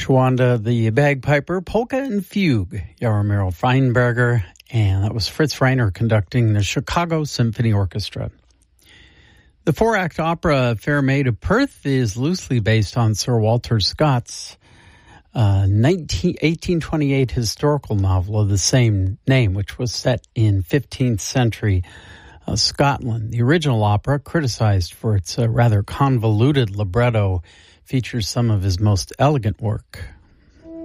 Shawanda the Bagpiper, Polka and Fugue, Jaromir Feinberger, and that was Fritz Reiner conducting the Chicago Symphony Orchestra. The four-act opera Fair Maid of Perth is loosely based on Sir Walter Scott's 1828 historical novel of the same name, which was set in 15th century Scotland. The original opera, criticized for its rather convoluted libretto, features some of his most elegant work.